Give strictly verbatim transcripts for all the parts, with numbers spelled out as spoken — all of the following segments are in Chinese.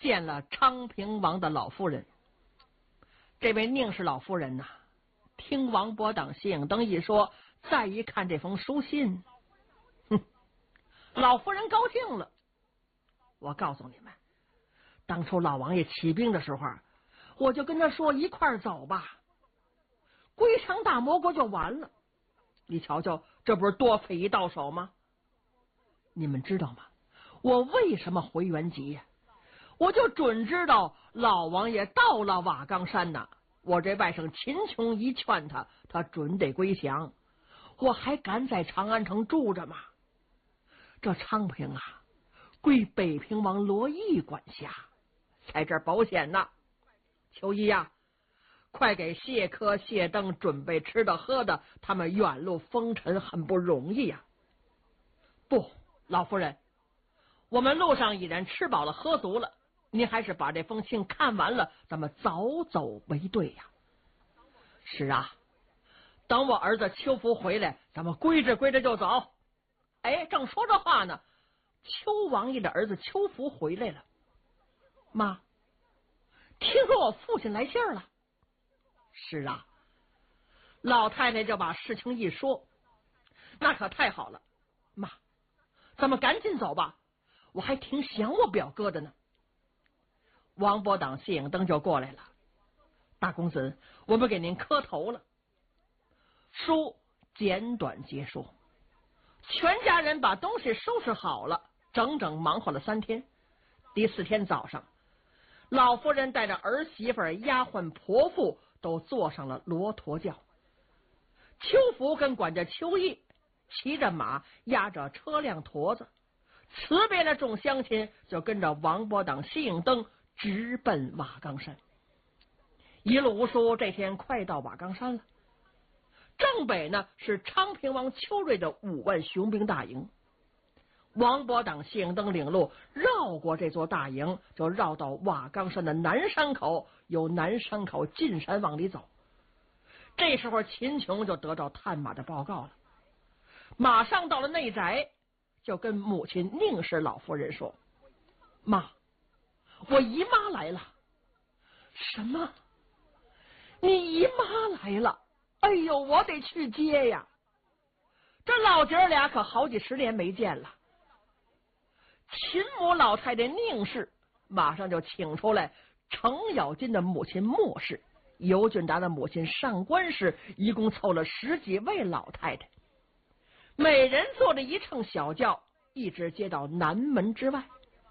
见了昌平王的老夫人。这位宁氏老夫人呐、啊，听王伯党、谢影灯一说，再一看这封书信，哼，老夫人高兴了。我告诉你们，当初老王爷起兵的时候，我就跟他说一块儿走吧，归降大魔国就完了。你瞧瞧，这不是多匪夷到手吗？你们知道吗？我为什么回原籍呀？我就准知道老王爷到了瓦岗山呐，我这外甥秦琼一劝他，他准得归降。我还敢在长安城住着吗？这昌平啊，归北平王罗毅管辖，在这儿保险呢。秋衣呀、啊，快给谢科、谢登准备吃的喝的，他们远路风尘很不容易呀、啊。不，老夫人，我们路上已然吃饱了喝足了，您还是把这封信看完了，咱们早走为对呀。是啊，等我儿子邱福回来，咱们归着归着就走。哎，正说着话呢，邱王爷的儿子邱福回来了。妈，听说我父亲来信了。是啊，老太太就把事情一说，那可太好了。妈，咱们赶紧走吧，我还挺想我表哥的呢。王伯党、谢影灯就过来了。大公子，我们给您磕头了。书简短结束，全家人把东西收拾好了，整整忙活了三天。第四天早上，老夫人带着儿媳妇、丫鬟、婆妇都坐上了骆驼轿。邱福跟管家邱毅骑着马，压着车辆驼子，辞别了众乡亲，就跟着王伯党、谢影灯直奔瓦岗山。一路无书，这天快到瓦岗山了。正北呢是昌平王邱瑞的五万雄兵大营。王伯党、谢影灯领路，绕过这座大营，就绕到瓦岗山的南山口，由南山口进山往里走。这时候秦琼就得到探马的报告了，马上到了内宅，就跟母亲宁氏老夫人说：“妈，我姨妈来了。”什么？你姨妈来了？哎呦，我得去接呀！这老姐俩可好几十年没见了。秦母老太太宁氏马上就请出来程咬金的母亲莫氏、尤俊达的母亲上官氏，一共凑了十几位老太太，每人坐着一乘小轿，一直接到南门之外。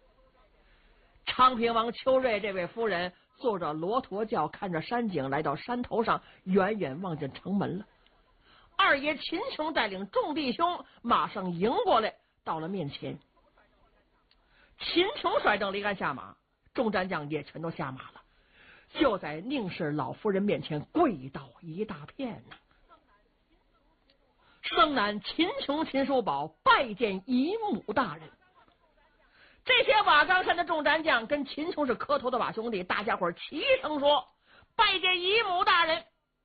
昌平王邱瑞这位夫人坐着骆驼轿，看着山景，来到山头上，远远望见城门了。二爷秦琼带领众弟兄马上迎过来，到了面前。秦琼甩正离鞍下马，众战将也全都下马了，就在宁氏老夫人面前跪倒一大片呢、啊。生男秦琼、秦叔宝拜见姨母大人。这些瓦岗山的众战将跟秦琼是磕头的瓦兄弟，大家伙齐声说：“拜见姨母大人。”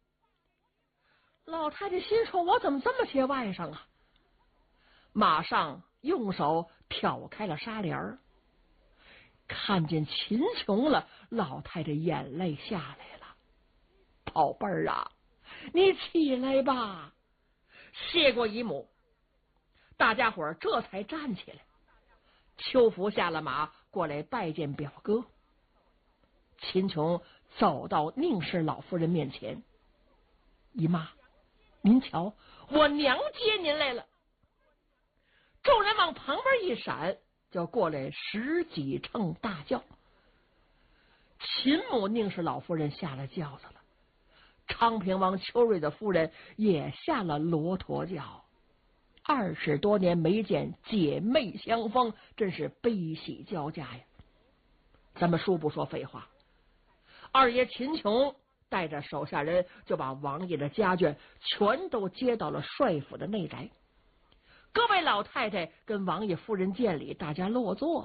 老太太心说：“我怎么这么些外甥啊？”马上用手挑开了纱帘，看见秦琼了，老太太眼泪下来了。“宝贝儿啊，你起来吧。”谢过姨母，大家伙这才站起来。邱福下了马，过来拜见表哥。秦琼走到宁氏老夫人面前：“姨妈，您瞧，我娘接您来了。”众人往旁边一闪，就过来十几乘大轿。秦母宁氏老夫人下了轿子了，昌平王邱瑞的夫人也下了骆驼轿。二十多年没见，姐妹相逢，真是悲喜交加呀。咱们说不说废话，二爷秦琼带着手下人就把王爷的家眷全都接到了帅府的内宅。各位老太太跟王爷夫人见礼，大家落座。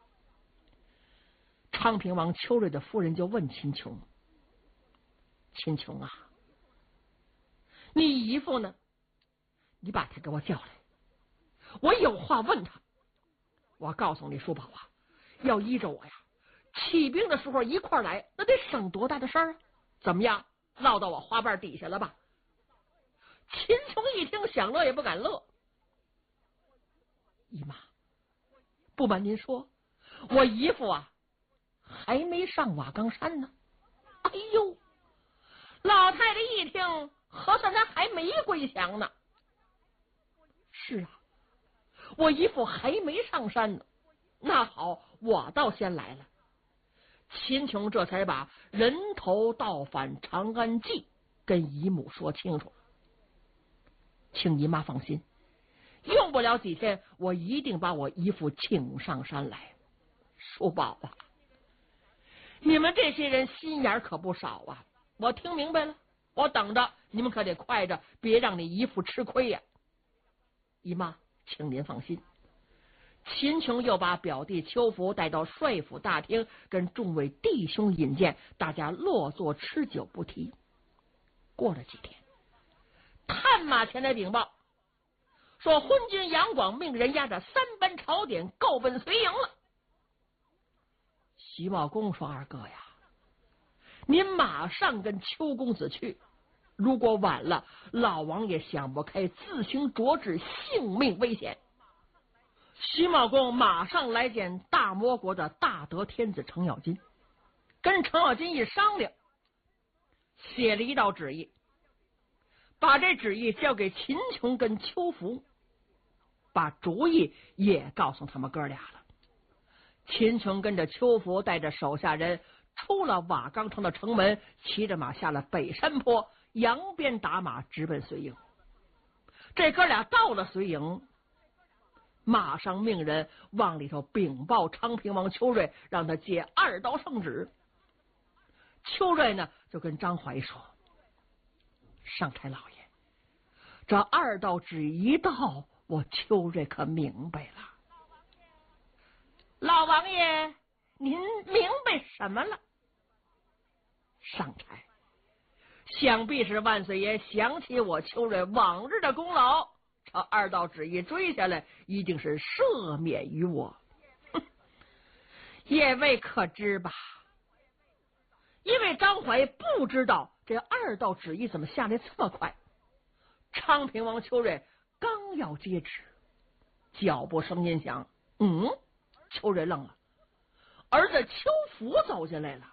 昌平王邱瑞的夫人就问秦琼：“秦琼啊，你姨父呢？你把他给我叫来，我有话问他。我告诉你，叔宝啊，要依着我呀， 起兵的时候一块来，那得省多大的事儿啊？怎么样，落到我花瓣底下了吧？秦琼一听，想乐也不敢乐。姨妈，不瞒您说，我姨父啊，还没上瓦岗山呢。哎呦，老太太一听，合算他还没归降呢。是啊，我姨父还没上山呢。那好，我倒先来了。秦琼这才把人头倒返长安计跟姨母说清楚。请姨妈放心，用不了几天，我一定把我姨父请上山来。叔宝啊，你们这些人心眼可不少啊！我听明白了，我等着，你们可得快着，别让你姨父吃亏呀、啊！姨妈，请您放心。秦琼又把表弟邱福带到帅府大厅，跟众位弟兄引荐，大家落座吃酒不提。过了几天，探马前来禀报，说昏君杨广命人押着三班朝典，够奔绥营了。徐茂公说：“二哥呀，您马上跟邱公子去，如果晚了，老王爷想不开，自行斫至，性命危险。”徐茂公马上来见大魔国的大德天子程咬金，跟程咬金一商量，写了一道旨意，把这旨意交给秦琼跟邱福，把主意也告诉他们哥俩了。秦琼跟着邱福带着手下人出了瓦岗城的城门，骑着马下了北山坡，扬鞭打马直奔绥营。这哥俩到了绥营，马上命人往里头禀报昌平王邱瑞，让他接二道圣旨。邱瑞呢就跟张怀说：“上差老爷，这二道旨一到，我邱瑞可明白了。”老王爷，您明白什么了？上差，想必是万岁爷想起我邱瑞往日的功劳，这二道旨意追下来，一定是赦免于我。哼，也未可知吧。因为张怀不知道这二道旨意怎么下来这么快。昌平王邱瑞刚要接旨，脚步声音响，嗯，邱瑞愣了，儿子邱福走进来了。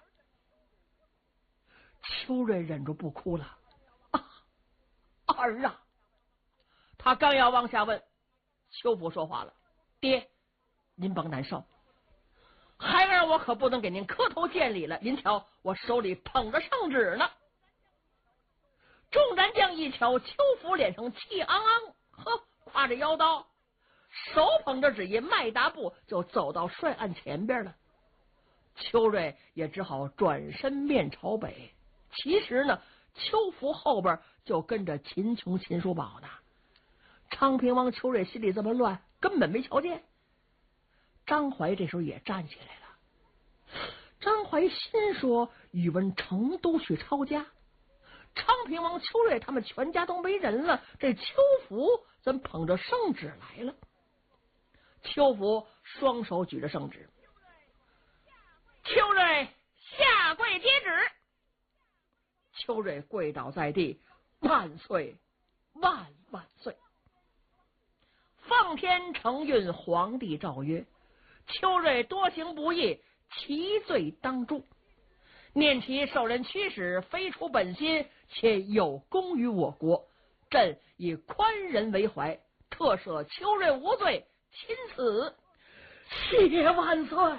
邱瑞忍住不哭了，啊，儿啊！他刚要往下问，邱福说话了：“爹，您甭难受，孩儿我可不能给您磕头见礼了。您瞧，我手里捧着圣旨呢。”众战将一瞧，邱福脸上气昂昂，呵，挎着腰刀，手捧着旨意，迈大步就走到帅案前边了。邱瑞也只好转身面朝北。其实呢，邱福后边就跟着秦琼、秦叔宝呢。昌平王邱瑞心里这么乱，根本没瞧见。张怀这时候也站起来了。张怀心说：宇文成都去抄家，昌平王邱瑞他们全家都没人了，这邱福怎么捧着圣旨来了？邱福双手举着圣旨，邱瑞下跪接旨。邱瑞跪倒在地，万岁万万岁！奉天承运，皇帝诏曰：邱瑞多行不义，其罪当诛。念其受人驱使，非出本心，且有功于我国，朕以宽仁为怀，特赦邱瑞无罪，钦此。谢万岁！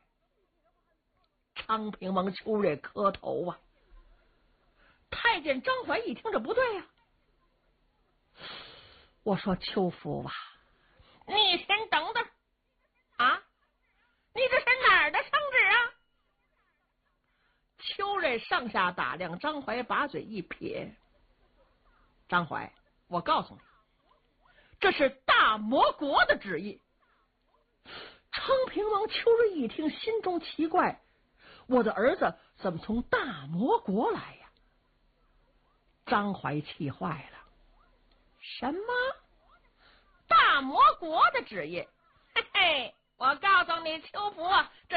昌平王邱瑞磕头啊！太监张怀一听，这不对呀、啊！我说邱福啊，你先等等啊！你这是哪儿的圣旨啊？邱瑞上下打量张怀，把嘴一撇：“张怀，我告诉你，这是大魔国的旨意。”昌平王邱瑞一听，心中奇怪：我的儿子怎么从大魔国来呀？张怀气坏了：“什么大魔国的旨意？嘿嘿，我告诉你，邱福啊，这